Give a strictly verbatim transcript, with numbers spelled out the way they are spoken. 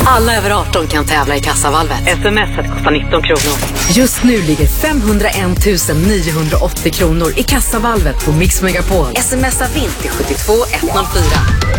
Alla över arton kan tävla i Kassavalvet. Sms:et kostar nitton kronor. Just nu ligger femhundraen tusen niohundraåttio kronor i Kassavalvet på Mix Megapol. Smsa vint till sju två ett noll fyra.